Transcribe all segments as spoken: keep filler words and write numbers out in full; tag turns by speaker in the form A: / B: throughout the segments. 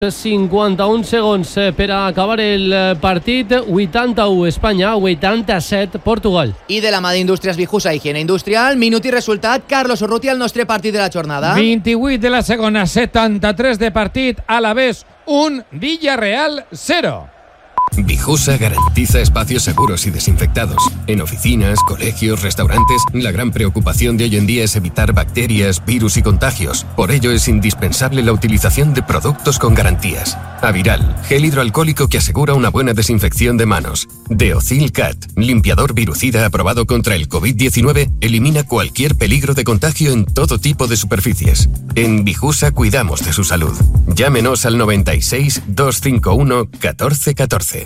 A: cinquanta-un segons per a acabar el partit. vuitanta-u Espanya, vuitanta-set Portugal.
B: I de la mà d'Indústries Bijusa, higiene industrial, minut i resultat. Carlos Urrutia, el nostre partit de la jornada.
C: vint-i-vuit de la segona, setanta-tres de partit, Alavés un, Villarreal cero.
D: Bijusa garantiza espacios seguros y desinfectados. En oficinas, colegios, restaurantes, la gran preocupación de hoy en día es evitar bacterias, virus y contagios. Por ello es indispensable la utilización de productos con garantías. Aviral, gel hidroalcohólico que asegura una buena desinfección de manos. Deocil Cat, limpiador virucida aprobado contra el covid diecinueve, elimina cualquier peligro de contagio en todo tipo de superficies. En Bijusa cuidamos de su salud. Llámenos al noventa y seis, doscientos cincuenta y uno, catorce catorce.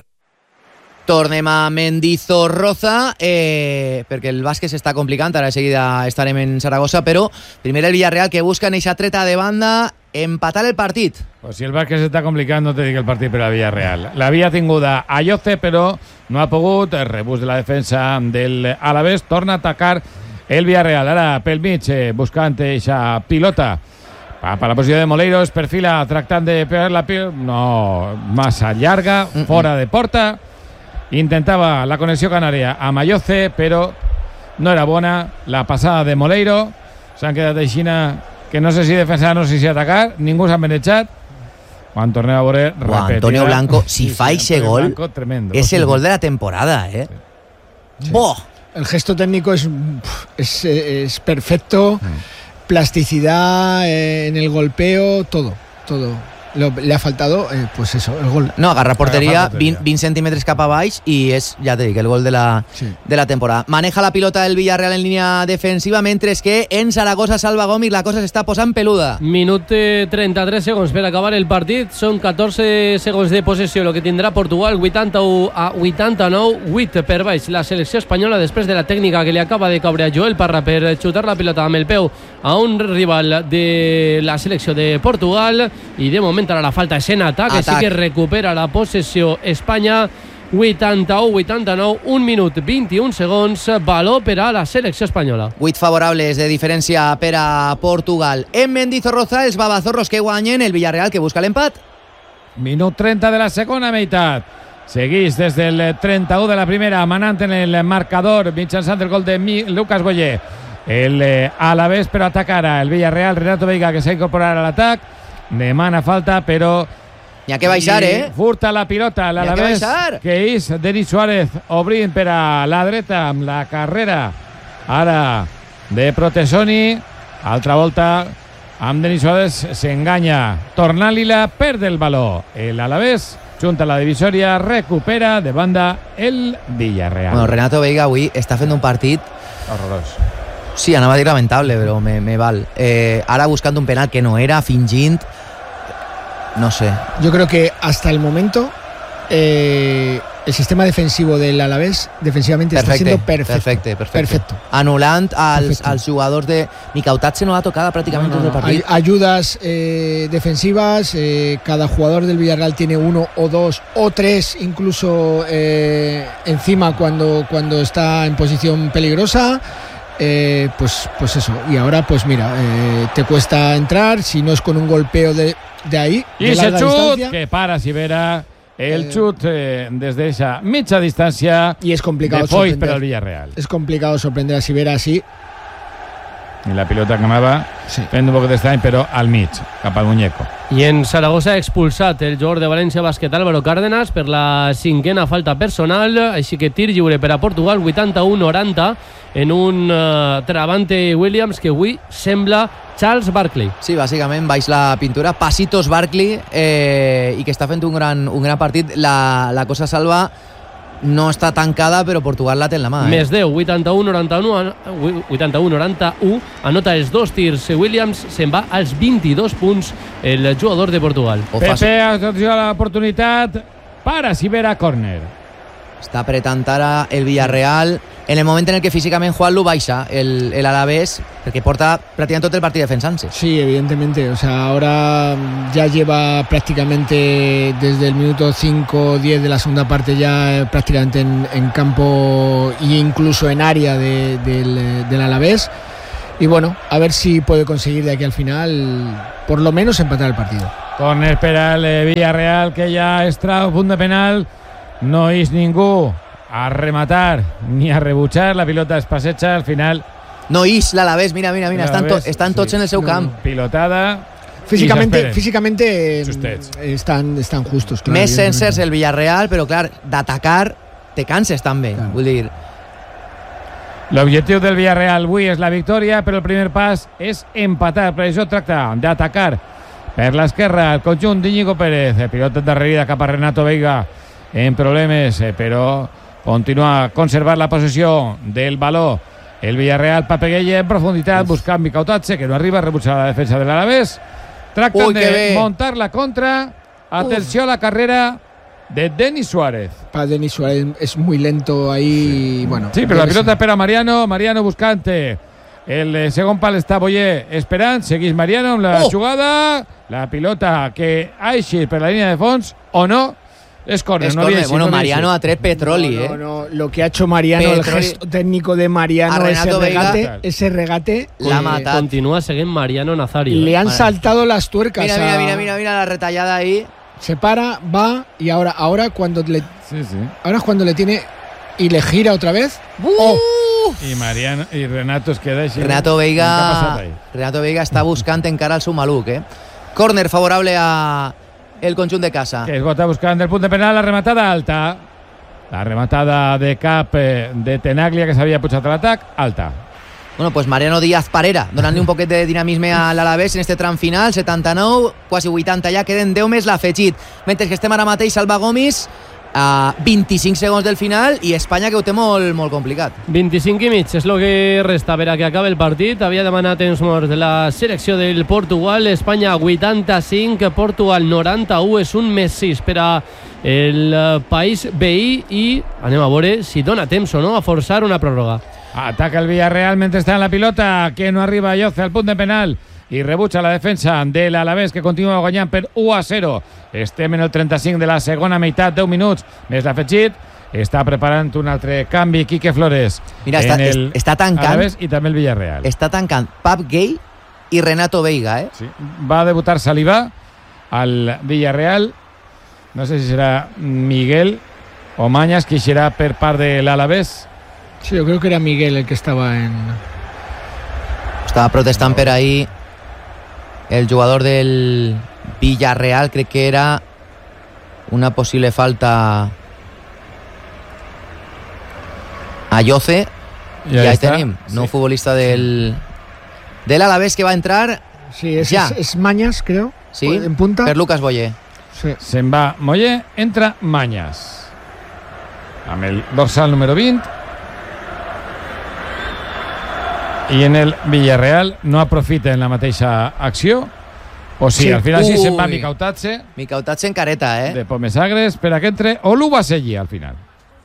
B: Tornem a Mendizorroza, eh, perquè el bàsquet s'està complicant, ara de seguida estarem en Saragossa, però primer el Villarreal, que busca en eixa treta de banda empatar el partit.
C: Pues si el bàsquet s'està complicant, no te dic el partit per al Villarreal. L'havia tinguda a Ayoce, però no ha pogut. El rebús de la defensa del Alavés torna a atacar el Villarreal. Ara pel mig, eh, buscant eixa pilota per la posició de Moleiro, es perfila tractant de pegar la pilota, no, massa llarga, mm -mm. fora de porta. Intentava la connexió canària amb Ayoce, però no era bona. La passada de Moleiro, s'han quedat aixina que no sé si defensar, no sé si atacar, ningú s'ha manejat. Quan tornem a veure, repetirà.
B: Antonio Blanco, si fa ese gol,
C: Blanco, tremendo,
B: es
C: sí.
B: el gol de la temporada, ¿eh?
E: Sí.
B: ¡Boh!
E: El gesto técnico es, es, es perfecto, mm. plasticidad eh, en el golpeo, todo, todo. Lo, le ha faltado, eh, pues eso, el gol.
B: No, agarra portería,
C: portería.
B: veinte, veinte centímetres cap a baix y es, ya te digo, el gol de la,
E: sí.
B: de la temporada. Maneja la pilota del Villarreal en línea defensiva, mentre que en Saragossa salva Gómez la cosa s'està posant peluda.
A: Minut trenta-tres segons per acabar el partit. Són catorze segons de possessió el que tindrà Portugal, vuitanta-u a vuitanta-nou, vuit per baix la selecció espanyola després de la tècnica que li acaba de caure a Joel Parra per xutar la pilota amb el peu a un rival de la selecció de Portugal. I de moment ara la falta és en atac,
B: atac.
A: Així que recupera la possessió Espanya. vuitanta-u vuitanta-nou, un minut vint-i-un segons, valor per a la selecció espanyola.
B: vuit favorables de diferència per a Portugal. En Mendizorroza, els babazorros que guanyen, el Villarreal que busca l'empat.
C: Minut trenta de la segona meitat. Seguís des del trenta-u de la primera, manant en el marcador mitjançant el gol de Lucas Boyer. El eh, Alavés, però ataca ara el Villarreal. Renato Veiga, que s'ha incorporat a l'atac, demana falta, però
B: N'hi ha que baixar, eh?
C: furta la pilota l'Alavés,
B: que,
C: que és Denis Suárez obrint per a la dreta amb la carrera ara de Protesoni. Altra volta amb Denis Suárez, s'enganya tornant-li-la, perd el valor el Alavés, junta la divisòria, recupera de banda el Villarreal.
B: Bueno, Renato Veiga avui està fent un partit
C: horrorós.
B: Sí, anava a dir lamentable, però me, me val. Eh, ara buscando un penal que no era, fingint. No sé.
E: Yo creo que hasta el momento eh, el sistema defensivo del Alavés defensivamente
B: perfecte,
E: está siendo perfecto.
B: Perfecte, perfecte.
E: Perfecto.
B: Anul·lant als,
E: Perfecto.
B: als jugadors de... Micautat se no la tocada prácticamente
E: No, no,
B: desde el
E: Ay-
B: partit.
E: ayudas eh, defensivas, eh, cada jugador del Villarreal tiene uno o dos o tres incluso eh, encima cuando, cuando está en posición peligrosa. Eh, pues, pues eso, y ahora pues mira, eh, te cuesta entrar, si no es con un golpeo de, de ahí,
C: I
E: de
C: ese
E: larga
C: xut
E: distancia,
C: que para Sivera, el
E: Eh,
C: xut eh, des d'eixa mitja distància
E: y es complicado
C: de Foix per
E: sorprender.
C: al Villarreal.
E: Es complicado sorprender a Sivera así.
C: I la pilota que anava
E: Sí.
C: fent un poc d'estrany, però al mig, cap al muñeco.
A: I en Saragossa ha expulsat el jugador de València Bàsquet Álvaro Cárdenas per la cinquena falta personal, així que tir lliure per a Portugal, vuitanta-u noranta, en un uh, Travante Williams que avui sembla Charles Barkley.
B: Sí, bàsicament baix la pintura, Pasitos Barkley, eh, i que està fent un gran, un gran partit. La, la cosa salva no està tancada, però Portugal la té en la mà. Eh?
A: Més deu, vuitanta-u noranta-u, vuitanta-u noranta-u, anota els dos tirs Williams, se'n va als vint-i-dos punts el jugador de Portugal.
B: O fa-
C: Pepe ha aconseguit l'oportunitat para Sivera, córner.
B: Està apretant ara el Villarreal en el moment en el que físicament Juanlu baixa el, el Alavés, perquè porta pràcticament tot el partit defensant-se.
E: Sí, evidentemente. O sea, ahora ya lleva prácticamente desde el minuto cinco o diez de la segunda parte ya eh, prácticamente en, en campo e incluso en área de, del, del Alavés. Y bueno, a ver si puede conseguir de aquí al final por lo menos empatar el partido.
C: Corner per al eh, Villarreal, que ja es trau punt de penal. No és ningú a rematar ni a rebutjar. La pilota es passeja al final.
B: No és l'Alavés, mira, mira, mira, estan, to, estan tots sí. en el seu camp.
C: Pilotada.
E: Físicamente, físicamente estan, estan justos. Clar,
B: Més sencers el Villarreal, però clar, d'atacar te canses també. Clar. Vull dir...
C: L'objectiu del Villarreal avui és la victòria, però el primer pas és empatar. Per això tracta d'atacar per l'esquerra el conjunt d'Íñigo Pérez. Pilota darrerida cap a Renato Veiga en problemes, però continua a conservar la possessió del baló. El Villarreal, Papegueye en profunditat, buscant Mikautatze, que no arriba a rebutjar la defensa de l'Alavés. Tracten Uy, de montar la contra. Atenció Uf. a la carrera de Denis Suárez.
E: Para Denis Suárez es muy lento ahí. Sí, bueno,
C: sí, pero la pilota espera Mariano. Mariano buscante. El eh, segon pal està Boyer esperant. Seguís Mariano amb la oh. jugada. La pilota que ha eixit per la línia de fons o no. Es corner,
B: es
C: no
B: corner.
C: Eixit,
B: bueno,
C: no
B: Mariano a tres Petroli,
E: no,
B: ¿eh?
E: No, no, lo que ha hecho Mariano, Petroli. El gesto técnico de Mariano, ese regate, Vega, ese regate.
B: La mata.
A: Continúa seguint Mariano Nazario.
E: Le
A: eh.
E: han vale. saltado las tuercas.
B: Mira,
E: a...
B: mira, mira, mira, mira la retallada ahí.
E: Se para, va y ahora, ahora cuando le,
C: sí, sí.
E: ahora es cuando le tiene y le gira otra vez.
B: Uh. Oh.
C: Y Mariano y Renato es queda així.
B: Renato Veiga, Renato Veiga està buscant encara el seu maluc, eh? Córner favorable a el conjunt de casa.
C: Que esgota buscant el punt de penal, la rematada alta. La rematada de cap de Tenaglia, que s'havia pujat a l'atac, alta.
B: Bueno, pues Mariano Díaz Parera, donant-li un poquet de dinamisme a l'Alavés en este tram final, setanta-nou, quasi vuitanta ja, queden deu més l'afegit. Mentre que estem ara mateix Alba Gomis a vint-i-cinc segons del final i Espanya que ho té molt, molt complicat.
A: vint-i-cinc i mig és el que resta per a que acabi el partit. Havia demanat temps morts de la selecció del Portugal. Espanya vuitanta-cinc, Portugal noranta-u, és un més sis per a el país veí i anem a veure si dona temps o no a forçar una pròrroga.
C: Ataca el Villarreal mentre està en la pilota, que no arriba a Yoce al punt de penal i rebutja la defensa de l'Alavés, que continua guanyant per u a zero. Estem en el trenta-cinc de la segona meitat, deu minuts més l'afegit. Està preparant un altre canvi Quique Flores.
B: Mira, està,
C: en el
B: està tancant
C: Alavés i també el Villarreal.
B: Està tancant Pap Gay i Renato Veiga, eh?
C: Sí. Va a debutar Saliba al Villarreal. No sé si serà Miguel o Mañas qui serà per part de l'Alavés.
E: Sí, yo creo que era Miguel el que estaba en...
B: Estaba protestando por ahí el jugador del Villarreal, creo que era una posible falta a Yoce. Y ahí tenemos, no sí. futbolista del, del Alavés que va a entrar.
E: Sí, es,
B: ja.
E: es, es Mañas, creo.
B: Sí,
E: en punta.
B: Per Lucas Boyer.
C: Sí. Se'n va Moller, entra Mañas. Amb el dorsal número vint. I en el Villarreal no aprofita en la mateixa acció. O sigui, sí, al final sí se'n va Mikautatze.
B: Mikautatze en careta, eh?
C: De Pomesagres, per a que entre o l'U va seguir al final.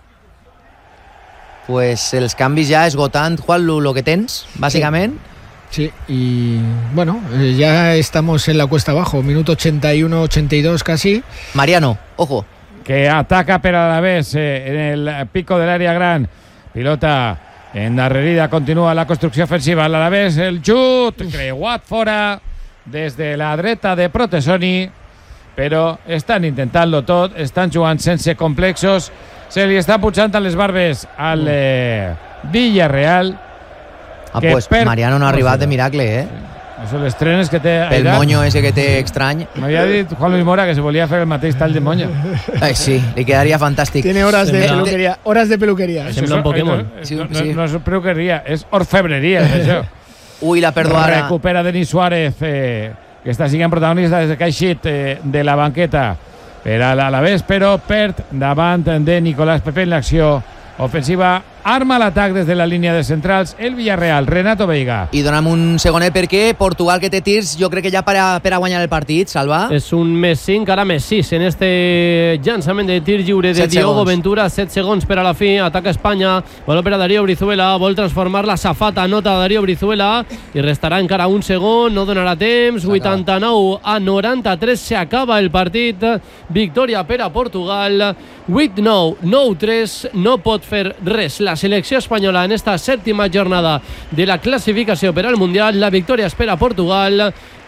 B: Pues els canvis ja esgotant, Juan, lo que tens, bàsicament.
E: Sí, sí. Y bueno, eh, ya estamos en la cuesta abajo, minuto ochenta y uno, ochenta y dos casi.
B: Mariano, ojo.
C: Que ataca per a la vez eh, en el pico del área gran. Pilota en darrerida, continua la construcció ofensiva. A la vez el xut, creuat fora des de la dreta de Protesoni, però estan intentant-lo tot, estan jugant sense complexos. Se li està pujant a les barbes al eh, Villarreal.
B: Ah, pues per... Mariano no ha arribat de miracle, eh?
C: Sí. Això, les trenes que té...
B: El moño ese que té estrany.
C: M'havia dit Juan Luis Mora que se volia fer el mateix tall de moño.
B: Ay, sí, li quedaria fantàstic.
E: Tiene horas de peluquería. Horas de peluquería.
A: Sembla un Pokémon.
C: No, sí, no, sí. no és peluqueria, és orfebreria, és això.
B: Ui, la perdo ara.
C: Recupera Denis Suárez, eh, que està siguent protagonista des que ha eixit eh, de la banqueta per a l'Alavés, però perd davant de Nicolás Pepe en l'acció ofensiva. Arma l'atac des de la línia de centrals el Villarreal, Renato Veiga.
B: I dona'm un segonet perquè Portugal, que té tirs, jo crec que ja per a, per a guanyar el partit, Salva.
A: És un més cinc, ara més sis en este llançament de tir lliure de Diogo Ventura. set segons per a la fi, ataca Espanya, valor per a Darío Brizuela, vol transformar la safata, nota Darío Brizuela i restarà encara un segon, no donarà temps. Vuitanta-nou a noranta-tres, se acaba el partit, victòria per a Portugal. Vuit nou, nou tres, no pot fer res la selecció espanyola en esta sèptima jornada de la classificació per al Mundial. La victòria espera Portugal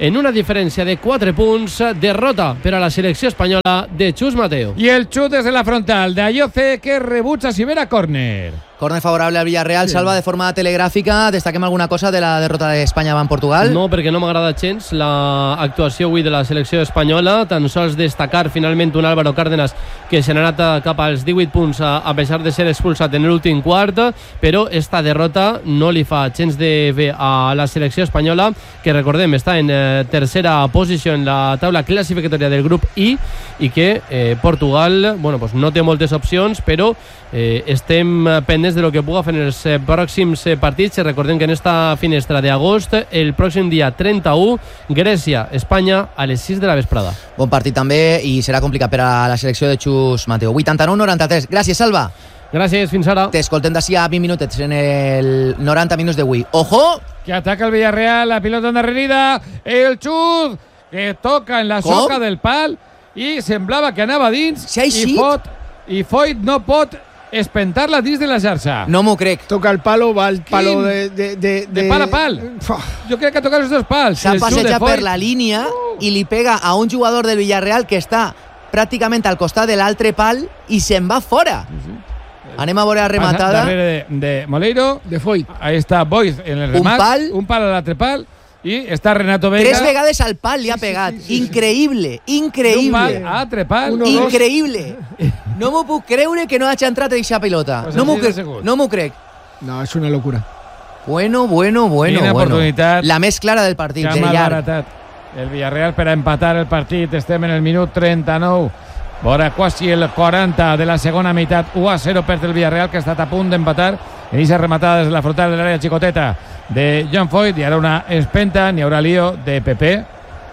A: en una diferència de quatre punts. Derrota per a la selecció espanyola de Chus Mateo.
C: Y el chut desde la frontal de Ayoce, que rebucha si vera córner.
B: Córner favorable al Villarreal. Sí. Salva de forma telegràfica. Destaquem alguna cosa de la derrota d'Espanya davant Portugal?
A: No, perquè no m'agrada gens l'actuació avui de la selecció espanyola. Tan sols destacar finalment un Álvaro Cárdenas que se n'ha anat cap als divuit punts a, a pesar de ser expulsat en l'últim quart, però esta derrota no li fa gens de bé a la selecció espanyola, que recordem està en eh, tercera posició en la taula classificatòria del grup I, i que eh, Portugal bueno, pues no té moltes opcions, però eh, estem pendents de lo que puga fer en els eh, pròxims eh, partits. Recordem que en esta finestra d'agost, el pròxim dia trenta-u, Grècia, Espanya, a les sis de la vesprada.
B: Bon partit també, i serà complicat per a la selecció de Chus Mateo. vuitanta-nou noranta-tres. Gràcies, Salva.
A: Gràcies, fins ara.
B: T'escoltem d'ací a vint minutets en el noranta minuts d'avui. ¡Ojo!
C: Que ataca el Villarreal, la pilota endarrerida, el xut que toca en la
B: Com?
C: soca del pal i semblava que anava dins
B: Si ha
C: i, pot, i Foyt no pot espentar-la dins de la xarxa.
B: No m'ho crec.
E: Toca el palo, va al palo
C: Quin?
E: de, de, de,
C: De pal a pal. Jo crec que ha tocat els dos pals.
B: S'ha
C: El xut de
B: passejat
C: Foyt.
B: per la línia i li pega a un jugador del Villarreal que està pràcticament al costat de l'altre pal i se'n va fora. Anem a veure la
C: Passa
B: rematada.
C: darrere de, de Moleiro.
E: de Foyt.
C: Ahí está Boyd en el remat.
B: pal.
C: Un pal a l'altre pal. I està Renato Vega.
B: Tres vegades al pal li ha pegat. Increïble,
C: Un pal
B: increïble.
C: a altre pal.
E: Uno, dos.
B: Increïble. No m'ho puc creure que no hagi entrat a aquesta pilota.
C: Pues
B: No m'ho
C: així de
B: crec.
C: segur.
B: No m'ho crec.
E: No, és una locura.
B: Bueno, bueno, bueno,
C: Quina
B: bueno.
C: oportunitat.
B: La més clara del partit,
C: Que
B: de
C: ha
B: llarg.
C: malbaratat el Villarreal per a empatar el partit. Estem en el minut trenta-nou. Vora quasi el quaranta de la segona meitat. u a zero per el Villarreal, que ha estat a punt d'empatar en aquesta rematada des de la frontal de l'àrea xicoteta de John Foyt. I ara una espenta, n'hi haurà lío de Pepe.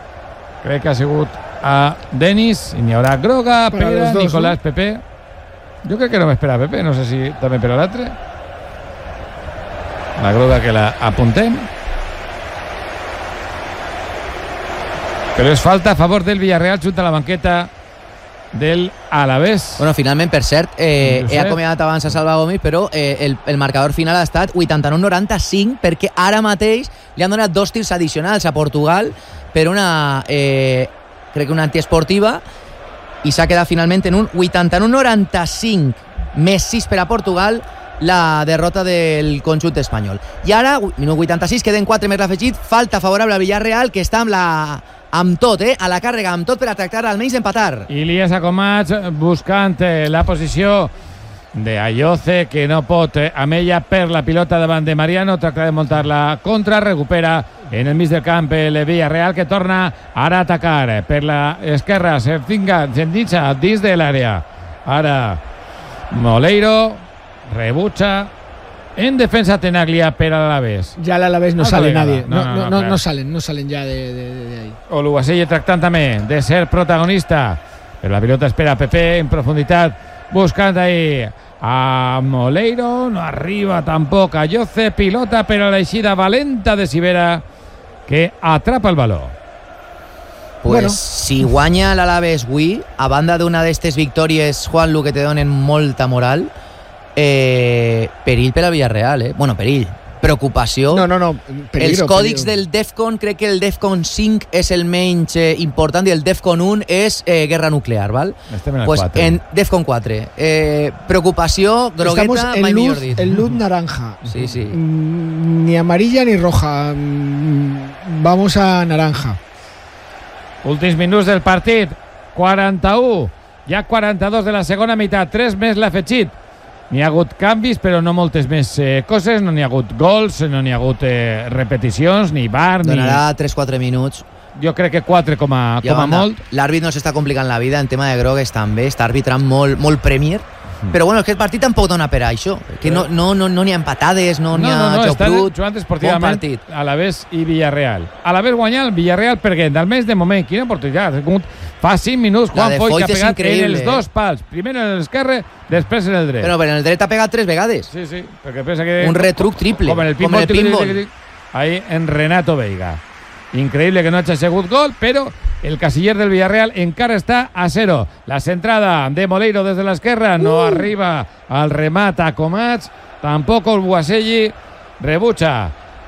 C: Crec que ha sigut a Denis. I n'hi haurà groga,
E: Per a
C: Pere,
E: los dos,
C: Nicolás,
E: no?
C: Pepe. Jo crec que no m'espera Pepe, no sé si també per a l'altre. La groga que la apuntem. Però és falta a favor del Villarreal junt a la banqueta del Alavés.
B: Bueno, finalment, per cert, eh,
C: Josep.
B: he acomiadat abans a Salva Gómez, però eh, el, el marcador final ha estat vuitanta-nou noranta-cinc, perquè ara mateix li han donat dos tirs addicionals a Portugal per una, eh, crec que una antiesportiva, i s'ha quedat finalment en un vuitanta-nou noranta-cinc més sis per a Portugal, la derrota del conjunt espanyol. I ara, minut vuitanta-sis, queden quatre més l'afegit, falta favorable al Villarreal, que està amb la amb tot, eh? A la càrrega, amb tot per a tractar almenys d'empatar.
C: Ilias Acomats buscant eh, la posició de Ayoce, que no pot eh, amb ella per la pilota davant de Mariano, tracta de muntar la contra, recupera en el mig del camp el Villarreal, que torna ara a atacar per l'esquerra, s'endinsa dins de l'àrea. Ara Moleiro rebutja en defensa Tenaglia per a l'Alavés.
E: Ya al Alavés no
C: Ah,
E: sale
C: colega,
E: nadie.
C: no,
E: No,
C: no,
E: no,
C: no,
E: no,
C: claro.
E: no salen, no salen ya de, de- de ahí.
C: Oluwaselle tractant també de ser protagonista, però la pilota espera a Pepe en profunditat, buscant ahí a Moleiro, no arriba tampoc a Ayoce, pilota per a l'eixida valenta de Sivera, que atrapa el baló.
B: Pues
E: Bueno.
B: si guanya l'Alaves avui, a banda d'una d'aquestes victòries, Juanlu, que te donen molta moral, eh, perill per al Villarreal, eh? Bueno, perill. Preocupació.
E: No, no, no. Peligro,
B: Els còdics
E: peligro.
B: del DEFCON, crec que el DEFCON cinc és el menys eh, important i el DEFCON un és eh, guerra nuclear, val?
C: Estem en el
B: Pues
C: quatre.
B: en DEFCON quatre. Eh, preocupació, grogueta,
E: Estamos en
B: mai millor
E: luz,
B: dit.
E: en luz naranja.
B: Sí, sí.
E: Mm, Ni amarilla ni roja. Mm, Vamos a naranja.
C: Últims minuts del partit, quaranta-u, ja quaranta-dos de la segona meitat, tres més l'afegit. N'hi ha hagut canvis, però no moltes més eh, coses, no n'hi ha hagut gols, no n'hi ha hagut eh, repeticions, ni bar, ni...
B: Donarà tres quatre minuts.
C: Jo crec que quatre com a,
B: I a
C: com a
B: banda,
C: molt.
B: l'àrbit no s'està complicant la vida en tema de grogues també, està arbitrant molt, molt Premier,
C: Mm.
B: però bueno, aquest partit tampoc dona per a això, que no n'hi no, no, no n'hi ha empatades, no n'hi
C: No,
B: ha
C: no, no,
B: joc
C: estan
B: brut.
C: jugant
B: Bon
C: esportivament
B: partit.
C: Alavés i Villarreal. Alavés guanyant, el Villarreal perdent. Almenys de moment, quina oportunitat. Ha tingut fa cinc minuts
B: La
C: Juan
B: de
C: Foyt, que
B: Foyt
C: ha
B: és
C: pegat
B: increïble,
C: en els
B: eh?
C: dos pals. Primer en l'esquerre, després en el dret.
B: Però en el dret ha pegat tres vegades.
C: Sí, sí, perquè pensa que...
B: Un retruc triple,
C: Com en el
B: com
C: pinball.
B: en el pinball.
C: Ahí en Renato Veiga. Increïble que no hagi sigut gol, però el casiller del Villarreal encara està a zero. La centrada de Moleiro des de l'esquerra no
B: Uh.
C: arriba al remat a Comats, tampoc el Buaselli rebutja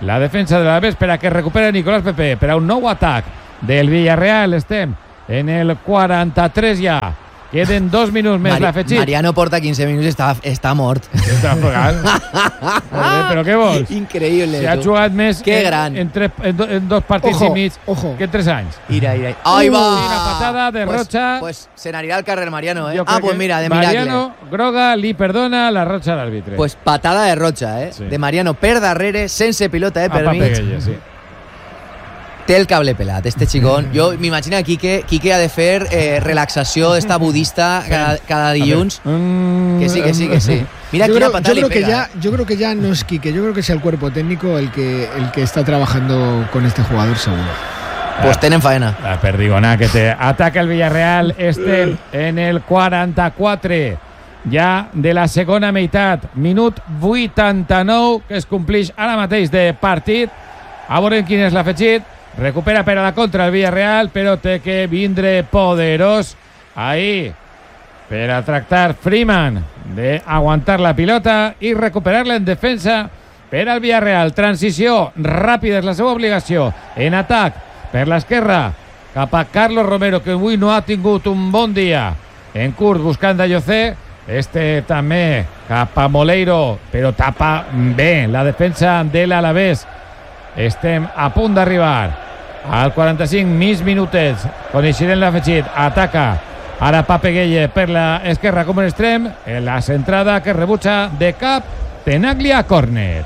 C: la defensa de l'Alavés per a que recupere Nicolás Pepe per a un nou atac del Villarreal. Estem en el quaranta-tres ja. Queden dos minuts més
B: Mari
C: l'afegit.
B: Mariano porta quinze minuts i està, està mort.
C: Està jugant. Joder, però què vols?
B: Increïble.
C: Si ha jugat més
B: que
C: en,
B: gran.
C: en, tres, en, do, en dos partits
E: Ojo,
C: i mig
E: ojo.
C: que en tres anys.
B: Ira, ira. Ahí va.
C: Una patada de
B: pues,
C: Rocha.
B: Pues se n'anirà al carrer Mariano, eh?
C: Jo
B: Ah,
C: crec
B: pues
C: que
B: mira, de
C: Mariano
B: miracle.
C: Groga li perdona la Rocha a l'àrbitre.
B: Pues patada de Rocha, eh?
C: Sí.
B: De Mariano per darrere, sense pilota, eh?
C: a
B: Per mig.
C: Papeguella, sí.
B: Té el cable pelat, este xicón. Jo m'imagino que Quique, Quique ha de fer eh, relaxació esta budista cada, cada dilluns.
C: Mm,
B: Que sí, que sí, que sí. Mira
E: yo
B: quina
E: creo,
B: patada
E: yo creo
B: li
E: que
B: pega.
E: ya, yo creo que ya no es Quique, yo creo que es el cuerpo técnico el que, el que está trabajando con este jugador seguro.
B: Pues tenen faena.
C: La perdigona que te ataca el Villarreal. Este en el quaranta-quatre ja de la segona meitat. Minut vuitanta-nou que es complix ara mateix de partit. A veure quin és l'afegit. Recupera per a la contra el Villarreal, però té que vindre poderós ahí per a tractar Freeman d'aguantar la pilota i recuperar-la en defensa per al Villarreal. Transició ràpida és la seva obligació. En atac per l'esquerra cap a Carlos Romero, que avui no ha tingut un bon dia. En curt buscant a José. Este també cap a Moleiro, però tapa bé la defensa de l'Alavés. Estem a punt d'arribar al quaranta-cinc, mig minutets. Coneixerem l'afegit. Ataca ara Papeguelle per l'esquerra com un extrem. En la centrada que rebutja de cap Tenaglia. Córner.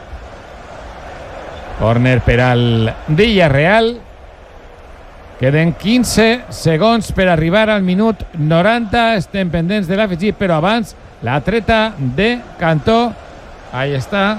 C: Córner per al Villarreal. Queden quinze segons per arribar al minut noranta. Estem pendents de l'afegit, però abans la treta de Cantó. Ahí està.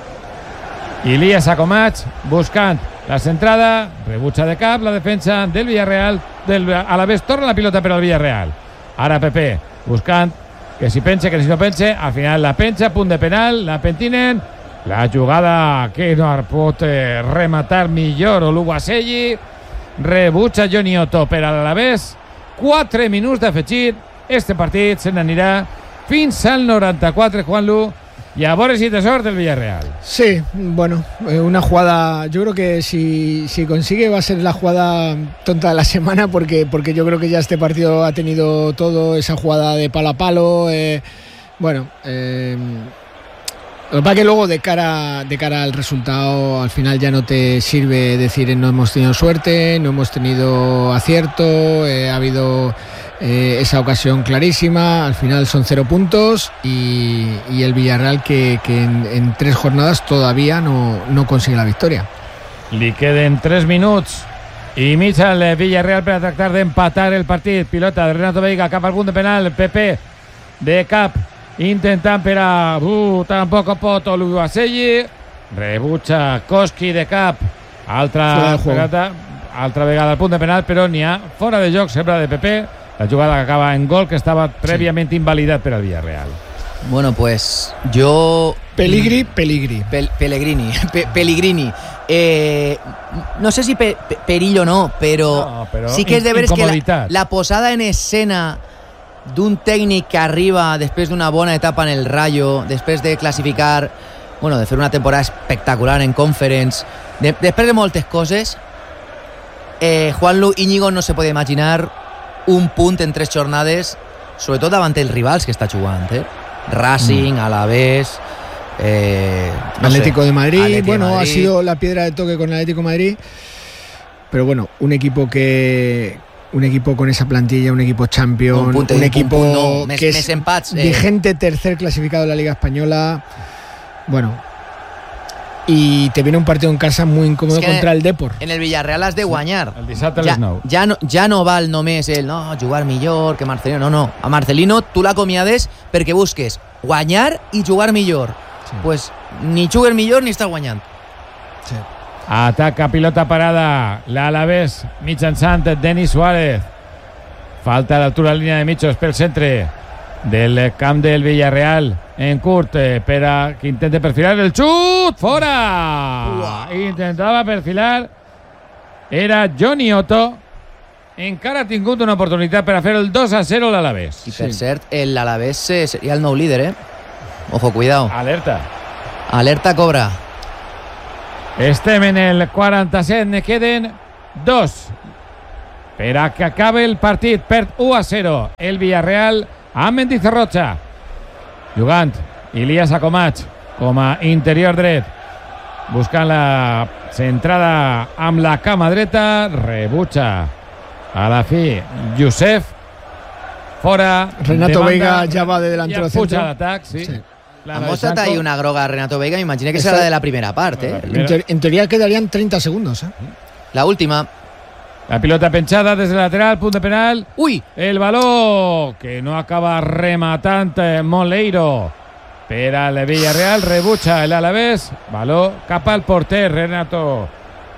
C: Ilías Acomach buscant la centrada, rebutja de cap la defensa del Villarreal, del Alavés. Torna la pilota per al Villarreal. Ara Pepe buscant que si pense, que si no pense, al final la penja, punt de penal, la pentinen, la jugada que no pot eh, rematar millor Oluwaseyi, rebutja Johnny Otto per a l'Alavés. quatre minuts d'afegit. Este partit se n'anirà fins al noranta-quatre, Juanlu. Y a veure si te sort del Villarreal.
E: Sí, bueno, eh, una jugada, yo creo que si, si consigue va a ser la jugada tonta de la semana, porque, porque yo creo que ya este partido ha tenido todo, esa jugada de palo a palo, eh, bueno, eh, lo que pasa es que luego de cara, de cara al resultado al final ya no te sirve decir no hemos tenido suerte, no hemos tenido acierto, eh, ha habido... Eh, esa ocasión clarísima, al final son cero puntos y, y el Villarreal que, que en, en tres jornadas todavía no, no consigue la victoria.
C: Li queden tres minuts i mig al Villarreal per a tractar d'empatar el partit. Pilota de Renato Veiga cap al punt de penal. Pepe de cap intentant per a... Uh, tampoc pot Oluwaseyi. Rebutja Koski de cap. Altra vegada, altra vegada al punt de penal, però n'hi ha fora de joc, sempre de Pepe. La jugada que acaba en gol, que estaba previamente sí. invalidat per al Villarreal.
B: Bueno, pues yo...
E: Peligri, Peligri.
B: Pel Pellegrini. Pe Pellegrini. Eh, no sé si pe pe perillo o no, pero,
C: no, pero
B: sí que és de veres que la, la posada en escena d'un tècnic que arriba després d'una bona etapa en el Rayo, després de classificar, bueno, de fer una temporada espectacular en Conference, de, després de moltes coses, eh, Juanlu Íñigo no se puede imaginar un punt en tres jornades, sobretot davant els rivals que està jugant, eh? Racing, mm. Alavés, eh, no
E: Atlético
B: sé,
E: de Madrid,
B: Atlético
E: bueno,
B: de Madrid.
E: Ha sido la piedra de toque con el Atlético de Madrid, pero bueno, un equipo que un equipo con esa plantilla, un equipo champion, un, un equipo
B: un punt, no,
E: que
B: més,
E: es
B: més empats, eh.
E: vigente tercer clasificado de la Liga Española, bueno, y te viene un partido en casa muy incómodo contra el Depor.
B: En el Villarreal has de guanyar.
C: El dissabte a
B: ja,
C: les nou.
B: Ja no, ja no val només el no, jugar millor que Marcelino. No, no. A Marcelino tu l'acomiades perquè busques guanyar i jugar millor. Sí. Pues ni jugues millor ni estàs guanyant.
E: Sí.
C: Ataca, pilota parada. L'Alavés mitjançant Denis Suárez. Falta a l'altura de la línia de mitjos pel centre del camp del Villarreal. En curt, eh, per a que intente perfilar el xut, fora! Uah. Intentava perfilar, era Johnny Otto. Encara ha tingut una oportunitat per a fer el dos a zero l'Alavés.
B: I per sí. cert, l'Alavés seria el nou líder, eh? Ojo, cuidado.
C: Alerta.
B: Alerta cobra.
C: Estem en el quaranta-set, ne queden dos per a que acabe el partit. Perd u a zero el Villarreal a Mendizorrocha, jugant Ilias Akomach com a interior dret, buscant la centrada amb la cama dreta, rebutja a la fi Josef, fora.
E: Renato
C: de
E: Veiga
C: banda,
E: ya va de delantero
C: i puja
E: centro.
C: d'atac, sí.
E: Sí.
B: Ha mostrado ahí una groga a Renato Veiga. Me imaginé que
E: Esa-
B: será la de la primera parte.
C: La
B: ¿eh?
C: primera.
E: En, teor- en teoría quedarían treinta segundos. ¿eh?
B: La última.
C: La pilota penjada des de lateral, punt de penal.
B: Uy,
C: El baló que no acaba rematant eh, Moleiro per al Villarreal, rebutja el Alavés, baló cap al porter Renato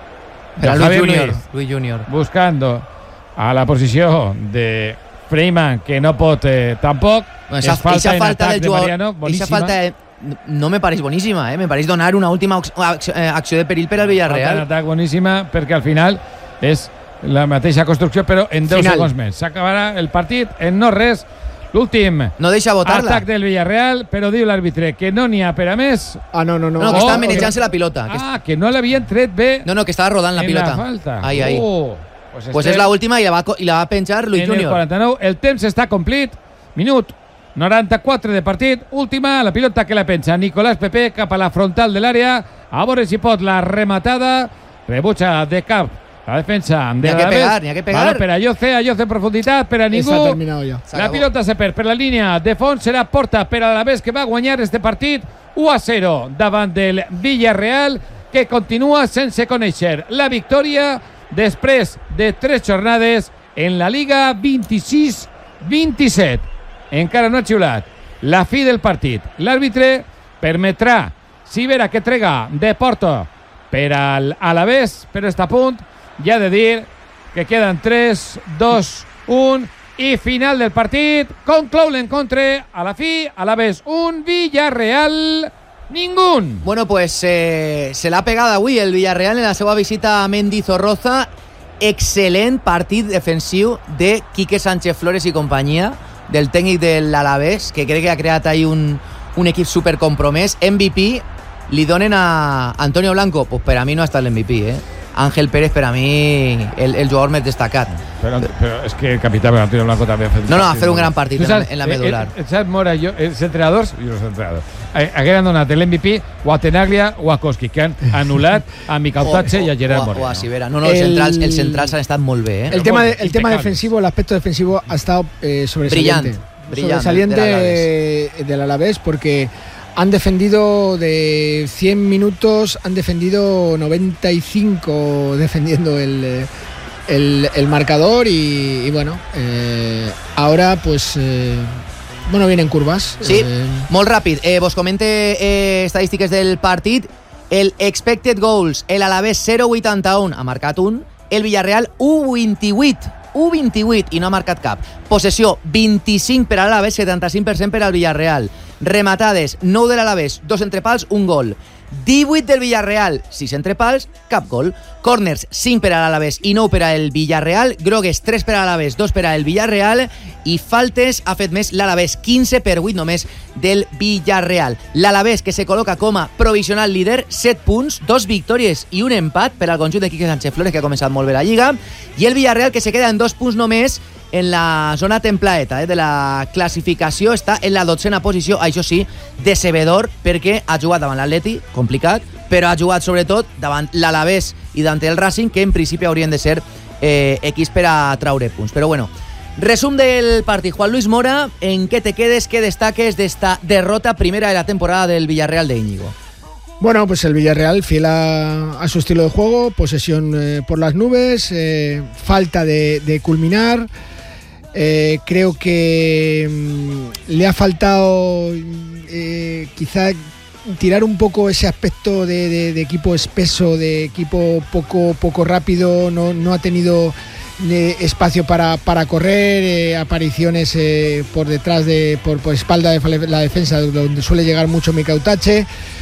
B: pero
C: de
B: Luis
C: Javier
B: Junior.
C: Luis,
B: Luis Junior.
C: buscando a la posició de Freiman, que no pot eh, tampoc.
B: Bueno, esa,
C: Es falta
B: esa
C: en
B: falta
C: atac
B: del
C: de
B: jugador,
C: Mariano,
B: esa
C: boníssima.
B: falta de- no me pareix boníssima, eh? Me pareix donar una última ox- ac- eh, acció de perill per al
C: Falta en
B: Villarreal.
C: atac boníssima, perquè al final és la mateixa construcció, però en deu
E: Final.
C: segons més. S'acabarà el partit en no res. L'últim
B: No deixa botar-la.
C: atac del Villarreal, però diu l'àrbitre que no n'hi ha per a més.
E: Ah, no, no, no.
B: No, que
C: Oh,
B: estava
C: que-
B: manejant-se la pilota. Que
C: Ah, que no l'havien tret bé
B: No, no, que estava rodant la
C: en
B: pilota.
C: la falta.
B: Ahí, ahí.
C: Oh, pues
B: Pues
C: estem
B: és la última i la va, co- i la va penjar Luis
C: en el
B: Junior.
C: quaranta-nou. El temps està complit. Minut noranta-quatre de partit. Última, la pilota que la penja Nicolás Pepe cap a la frontal de l'àrea. A veure si pot la rematada. Rebutja de cap la defensa de
B: N'hi ha que
C: l'Alavés.
B: pegar, n'hi ha que pegar.
C: Baló per a Ayoce, Ayoce en profunditat, per a
E: Está
C: ningú.
E: terminado ya.
C: La
B: S'acabó.
C: pilota se perd per la línia de fons, serà porta per a l'Alavés, que va guanyar este partit u a zero davant del Villarreal, que continua sense conèixer la victòria després de tres jornades en la Liga vint-i-sis vint-i-set. Encara no ha xiulat la fi del partit. L'àrbitre permetrà Sibera que trega de Porto per al Alavés, però està a punt. Ja ha de dir que queden tres, dos, un i final del partit. Conclou l'encontre a la fi. Alavés un, Villarreal ningú.
B: Bueno, pues eh, se l'ha pegat avui el Villarreal en la seva visita a Mendizorroza. Excel·lent partit defensiu de Quique Sánchez Flores i companyia, del tècnic de l'Alavés, que crec que ha creat ahí un, un equip supercompromès. M V P li donen a Antonio Blanco. Pues per a mi no ha estat l'M V P, eh? Ángel Pérez per a mi el, el jugador més destacat.
C: Però, però és que el capità Antonio Blanco també ha fet
B: No, no, ha
C: partit
B: fet un
C: molt
B: gran
C: bé.
B: partit
C: Tu
B: en la-
C: saps,
B: en la
C: eh,
B: medular.
C: eh, saps, Mora, jo, els entrenadors, i els entrenadors, eh, hagueren donat l'M V P o a Tenaglia o a Koski, que han anul·lat a Micautache i a Gerard
B: o,
C: Moreno.
B: o a Sibera. No, no, els
E: El-
B: centrals, els centrals han estat molt bé, eh?
E: El tema, de-
C: bueno,
E: el tema
C: impecables.
E: defensivo, el aspecto defensivo ha estado eh, sobresaliente.
B: Brillante, brillante
E: sobresaliente
B: del
E: eh, del Alavés, porque han defendido de cien minutos, han defendido noventa y cinco defendiendo el, eh, el, el marcador y, y bueno, eh, ahora pues eh, bueno, vienen curvas.
B: Sí,
E: eh,
B: molt ràpid. Eh, vos comente eh, estadístiques del partit. El expected goals, el Alavés zero coma vuitanta-un, ha marcat un. El Villarreal u coma vint-i-vuit, u coma vint-i-vuit i no ha marcat cap. Possessió vint-i-cinc per a l'Alavés, setanta-cinc per cent per al Villarreal. Rematades, nou de l'Alavés, dos entre pals, un gol. divuit del Villarreal, sis entre pals, cap gol. Corners, cinc per a l'Alavés i nou per al Villarreal. Grogues, tres per a l'Alavés, dos per al Villarreal. I faltes ha fet més l'Alavés, quinze per vuit només del Villarreal. L'Alavés, que se col·loca com a provisional líder, set punts, dos victòries i un empat per al conjunt de Quique Sánchez Flores, que ha començat molt bé la Lliga. I el Villarreal, que se queda en dos punts només en la zona templaeta eh, de la classificació, està en la dotzena posició, això sí, decebedor, perquè ha jugat davant l'Atleti, complicat, però ha jugat sobretot davant l'Alavés i davant el Racing, que en principi haurien de ser eh, equips per a traure punts. Però bueno, resum del partit. Juan Luis Mora, ¿en qué te quedes, qué destaques de esta derrota primera de la temporada del Villarreal de Íñigo?
E: Bueno, pues el Villarreal, fiel a, a su estilo de juego, posesión eh, por las nubes, eh, falta de, de culminar. Eh, creo que mm, le ha faltado eh, quizá tirar un poco ese aspecto de, de, de equipo espeso, de equipo poco, poco rápido, no, no ha tenido eh, espacio para, para correr, eh, apariciones eh, por detrás, de por, por espalda de la defensa, donde suele llegar mucho Micautache.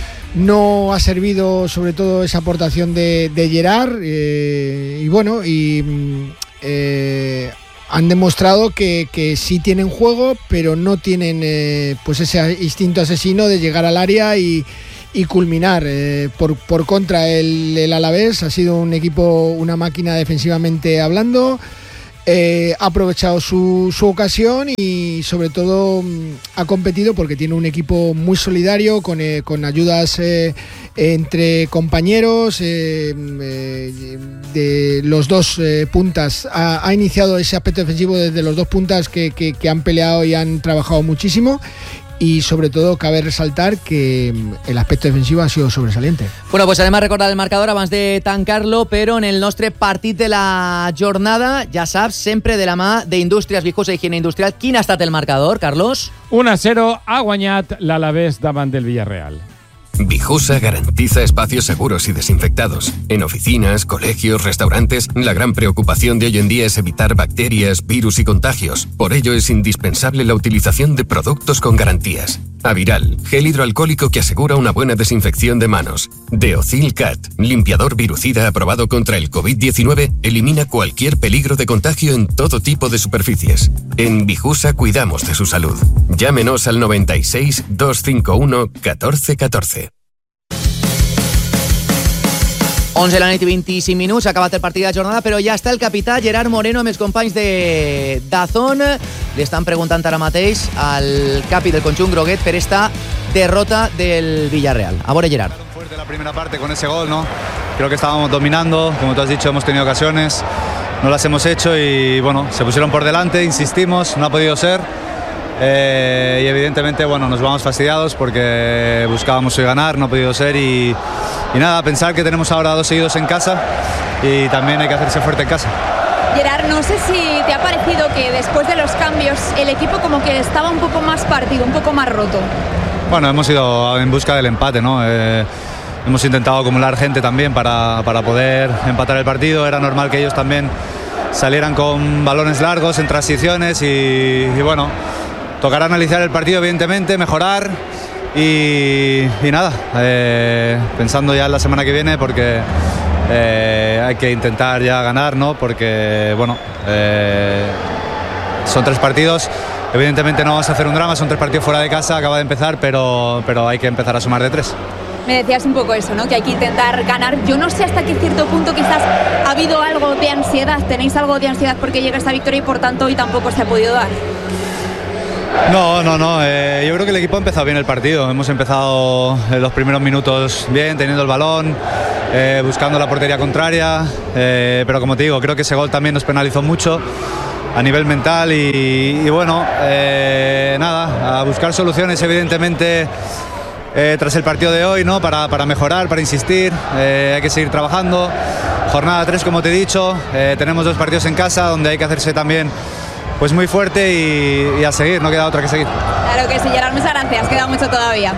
E: No ha servido sobre todo esa aportación de, de Gerard eh, y bueno, y eh, han demostrado que, que sí tienen juego, pero no tienen eh, pues ese instinto asesino de llegar al área y, y culminar. Eh, por, por contra, el, el Alavés ha sido un equipo, una máquina defensivamente hablando. Eh, ha aprovechado su, su ocasión y sobre todo mmm, ha competido porque tiene un equipo muy solidario con, eh, con ayudas eh, entre compañeros eh, eh, de los dos eh, puntas. Ha, ha iniciado ese aspecto defensivo desde los dos puntas que, que, que han peleado y han trabajado muchísimo. Y sobre todo cabe resaltar que el aspecto defensivo ha sido sobresaliente.
B: Bueno, pues además recordar el marcador abans de tancar-lo, però en el nostre partit de la jornada, ja saps, sempre de la mà d'Indústries Vijusa i Higiene Industrial. Quin ha estat el marcador, Carlos?
C: uno a cero ha guanyat l'Alavés davant del Villarreal.
D: Vijusa garantiza espacios seguros y desinfectados. En oficinas, colegios, restaurantes, la gran preocupación de hoy en día es evitar bacterias, virus y contagios. Por ello es indispensable la utilización de productos con garantías. Aviral, gel hidroalcohólico que asegura una buena desinfección de manos. Deocil Cat, limpiador virucida aprobado contra el covid diecinueve, elimina cualquier peligro de contagio en todo tipo de superficies. En Vijusa cuidamos de su salud. Llámenos al noventa y seis, doscientos cincuenta y uno, catorce catorce.
B: onze de la nit i vint-i-cinc minuts, ha acabat el partit de la jornada, però ja està el capità Gerard Moreno amb els companys de Dazón. Li estan preguntant ara mateix al capi del conjunt groguet per esta derrota del Villarreal. A veure, Gerard.
F: Fuerte la primera parte con ese gol, ¿no? Creo que estábamos dominando, como tú has dicho, hemos tenido ocasiones, no las hemos hecho y bueno, se pusieron por delante, insistimos, no ha podido ser. Eh, y evidentemente bueno, nos vamos fastidiados porque buscábamos hoy ganar, no ha podido ser y, y nada, pensar que tenemos ahora dos seguidos en casa y también hay que hacerse fuerte en casa.
G: Gerard, no sé si te ha parecido que después de los cambios el equipo como que estaba un poco más partido, un poco más roto.
F: Bueno, hemos ido en busca del empate, ¿no? Eh, hemos intentado acumular gente también para, para poder empatar el partido, era normal que ellos también salieran con balones largos en transiciones y, y bueno, tocará analizar el partido evidentemente, mejorar y, y nada, eh, pensando ya en la semana que viene porque eh, hay que intentar ya ganar, ¿no? Porque bueno, eh, son tres partidos, evidentemente no vamos a hacer un drama, son tres partidos fuera de casa, acaba de empezar, pero, pero hay que empezar a sumar de tres.
G: Me decías un poco eso, ¿no? Que hay que intentar ganar. Yo no sé hasta qué cierto punto quizás ha habido algo de ansiedad, tenéis algo de ansiedad porque llega esta victoria y por tanto hoy tampoco se ha podido dar.
F: No, no, no. Eh, yo creo que el equipo ha empezado bien el partido. Hemos empezado en los primeros minutos bien, teniendo el balón, eh, buscando la portería contraria. Eh, pero como te digo, creo que ese gol también nos penalizó mucho a nivel mental y, y bueno, eh, nada, a buscar soluciones evidentemente eh, tras el partido de hoy, ¿no? Para, para mejorar, para insistir. Eh, hay que seguir trabajando. Jornada tres, como te he dicho. Eh, tenemos dos partidos en casa donde hay que hacerse también pues muy fuerte y, y a seguir, no queda otra que seguir.
G: Claro que sí, Gerard, muchas gracias, queda mucho todavía.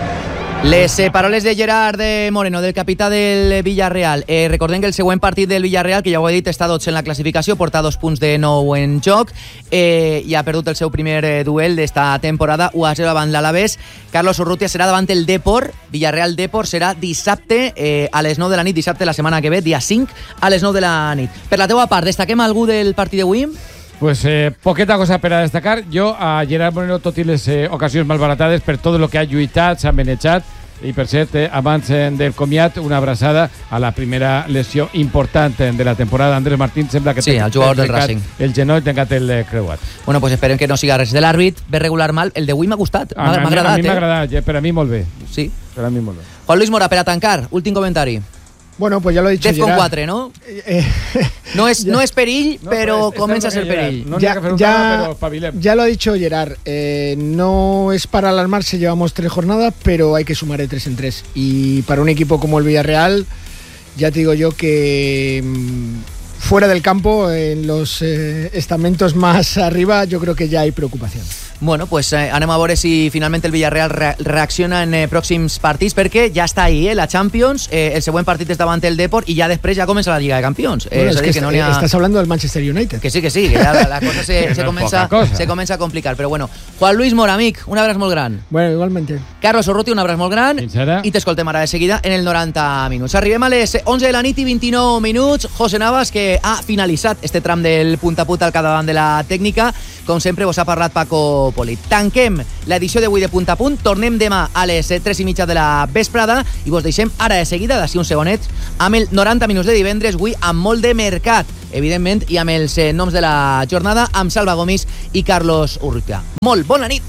B: Les eh, paroles de Gerard de Moreno, del capità del Villarreal. Eh, recordem que el següent partit del Villarreal, que ja ho he dit, està dotze en la classificació, porta dos punts de nou en joc eh, i ha perdut el seu primer eh, duel d'esta temporada, u a zero davant l'Alavés. Carlos Urrutia serà davant el Depor, Villarreal-Depor serà dissabte eh, a les nou de la nit, dissabte la setmana que ve, dia cinc, a les nou de la nit. Per la teua part, destaquem algú del partit d'avui?
C: Pues eh, poqueta cosa per a destacar. Jo a Gerard Moreno, tot i les eh, ocasions malbaratades, per tot el que ha lluitat, s'ha manejat, i per cert, eh, abans eh, del comiat, una abraçada a la primera lesió important de la temporada. Andrés Martín sembla que
B: sí, el jugador del Racing,
C: el genoll tancat el eh, creuat.
B: Bueno, pues esperem que no siga res de l'àrbit, ve regular mal. El d'avui m'ha gustat, m'ha agradat.
C: A mi m'ha
B: eh?
C: agradat, per a mi molt bé.
B: Sí.
C: Per a mi molt bé.
B: Juan Luis Mora, per a tancar, últim comentari.
E: Bueno, pues ya lo he dicho.
B: Defcon cuatro, ¿no? Eh, no, es, no es perill, no, pero comienza a ser perill.
C: No
E: ya,
C: que
E: ya,
C: pero
E: ya lo ha dicho Gerard. Eh, no es para alarmarse, llevamos tres jornadas, pero hay que sumar de tres en tres. Y para un equipo como el Villarreal, ya te digo yo que mmm, fuera del campo, en los eh, estamentos más arriba, yo creo que ya hay preocupación.
B: Bueno, pues eh, anem a veure si finalment el Villarreal re reacciona en eh, pròxims partits, perquè ja està ahí, eh, la Champions, eh, el següent partit és davant el Depor i ja després ja comença la Lliga de Campions. Eh,
E: bueno, es que,
B: que no ha...
E: estás hablando del Manchester United.
B: Que sí, que sí, que ja la, la cosa, se, se, comença,
C: cosa.
B: se comença a complicar. Però bueno, Juan Luis Mora, amic, un abraç molt gran.
E: Bueno, igualmente.
B: Carlos Urrutia, un abraç molt gran.
C: Sincera.
B: I t'escoltem ara de seguida en el noranta minuts. Arribem a les onze de la nit i vint-i-nou minuts. José Navas, que que ha finalitzat este tram del punt a punt al capdavant de la tècnica. Com sempre, vos ha parlat Paco Poli. Tanquem l'edició d'avui de punt a punt. Tornem demà a les tres i mitja de la vesprada i vos deixem ara de seguida, d'ací uns segonets, amb el noranta minuts de divendres, avui amb molt de mercat, evidentment, i amb els eh, noms de la jornada, amb Salva Gomis i Carlos Urrutia. Molt bona nit!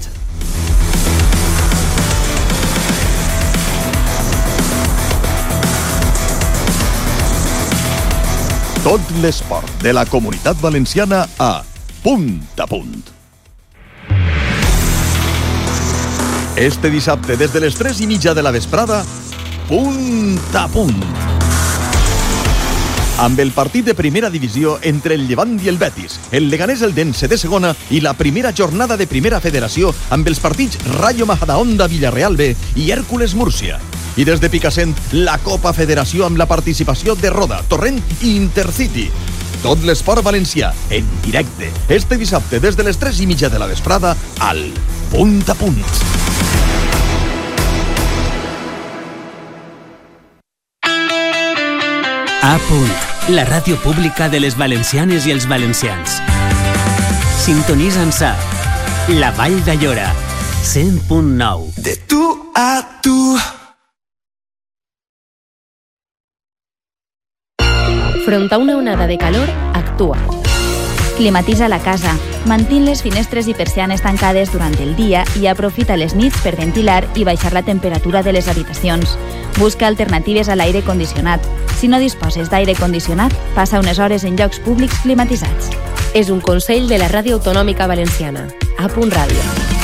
H: Tot l'esport de la Comunitat Valenciana a Punt a Punt. Este dissabte, des de les tres i mitja de la vesprada, Punt a Punt. Amb el partit de primera divisió entre el Llevant i el Betis, el Leganés el Dense de segona i la primera jornada de primera federació amb els partits Rayo Majadahonda Villarreal B i Hèrcules Múrcia. I des de Picassent, la Copa Federació amb la participació de Roda, Torrent i Intercity. Tot l'esport valencià, en directe, este dissabte des de les tres i mitja de la vesprada al Punt a Punt.
I: A Punt, la ràdio pública de les valencianes i els valencians. Sintonitza'ns a La Vall d'Aiora, cent punt nou.
J: De tu a tu.
K: Front a una onada de calor, actua.
L: Climatitza la casa, mantén les finestres i persianes tancades durant el dia i aprofita les nits per ventilar i baixar la temperatura de les habitacions. Busca alternatives a l'aire condicionat. Si no disposes d'aire condicionat, passa unes hores en llocs públics climatitzats.
K: És un consell de la Ràdio Autonòmica Valenciana. A Punt Ràdio.